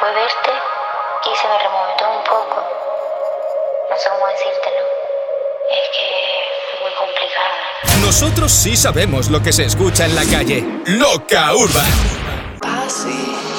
fue verte y se me removió todo un poco. No sé cómo decírtelo. Es que es muy complicado. Nosotros sí sabemos lo que se escucha en la calle. Loca Urban. Así.